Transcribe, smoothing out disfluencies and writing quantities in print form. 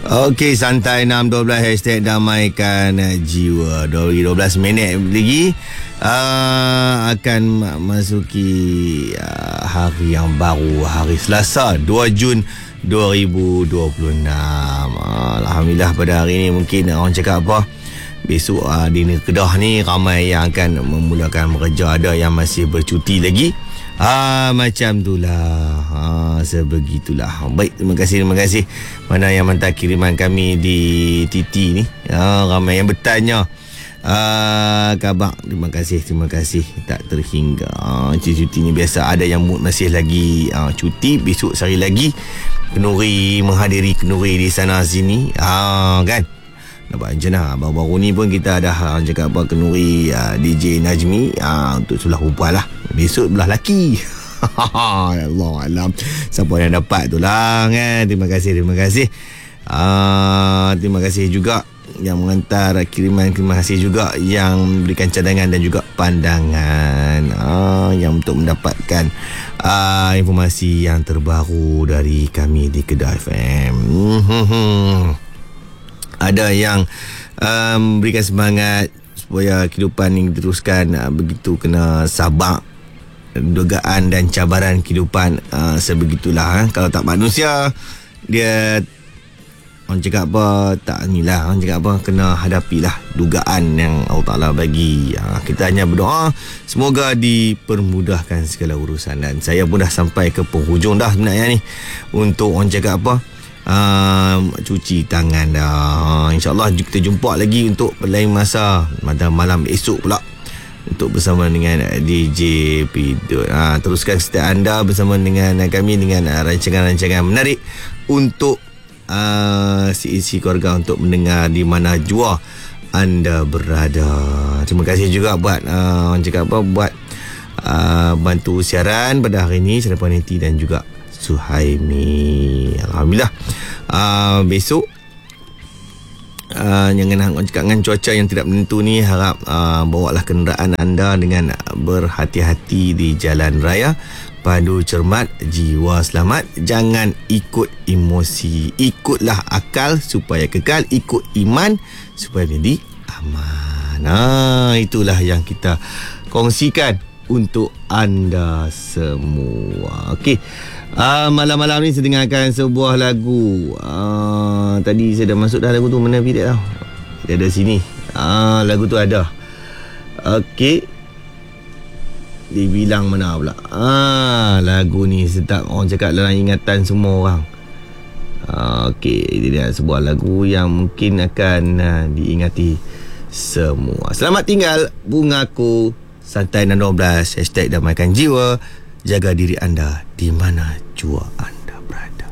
Okey, santai 6.12 hashtag damaikan jiwa. 12 minit lagi akan masuki hari yang baru, hari Selasa 2 Jun 2026. Alhamdulillah pada hari ini mungkin orang cakap apa, besok di negeri Kedah ni ramai yang akan memulakan bekerja, ada yang masih bercuti lagi. Macam itulah. Sebegitulah. Baik, terima kasih. Mana yang hantar kiriman kami di TT ni. Ramai yang bertanya khabar. Terima kasih. Tak terhingga. Cuti ni biasa ada yang mood masih lagi cuti. Besok sehari lagi kenduri menghadiri kenduri di sana sini. Kan? Nampak macam mana? Baru-baru ni pun kita ada cakap apa, kenduri DJ Najmi untuk sebelah perempuan lah. Besok belah lelaki. Ya Allah alam, siapa yang dapat tu lah kan. Terima kasih. Terima kasih juga yang mengantar kiriman. Terima kasih juga yang berikan cadangan dan juga pandangan yang untuk mendapatkan informasi yang terbaru dari kami di Kedah FM. Ada yang berikan semangat supaya kehidupan ini diteruskan begitu kena sabar, dugaan dan cabaran kehidupan sebegitulah. Kalau tak manusia, dia orang cakap apa, tak inilah, orang cakap apa, kena hadapilah dugaan yang Allah Ta'ala bagi. Kita hanya berdoa semoga dipermudahkan segala urusan. Dan saya pun dah sampai ke penghujung dah sebenarnya ni untuk orang cakap apa, cuci tangan dah. InsyaAllah kita jumpa lagi untuk lain masa pada malam esok pula untuk bersama dengan DJ Pidut. Teruskan setia anda bersama dengan kami dengan rancangan-rancangan menarik untuk isi keluarga untuk mendengar di mana jua anda berada. Terima kasih juga buat buat bantu siaran pada hari ini Sarapan Niti dan juga Suhaimi. Alhamdulillah. Besok jangan cakap dengan cuaca yang tidak menentu ni, harap bawalah kenderaan anda dengan berhati-hati di jalan raya. Padu cermat, jiwa selamat. Jangan ikut emosi, ikutlah akal supaya kekal, ikut iman supaya menjadi aman. Itulah yang kita kongsikan untuk anda semua. Okey. Malam-malam ni saya dengarkan sebuah lagu. Tadi saya dah masuk dah lagu tu. Mana video tau? Dia ada sini. Lagu tu ada. Okey. Dibilang mana pula? Lagu ni sedap. Orang cakap dalam ingatan semua orang. Okey. Ini dia sebuah lagu yang mungkin akan diingati semua. Selamat tinggal bungaku. Santai 12 hashtag damaikan jiwa. Jaga diri anda di mana jua anda berada.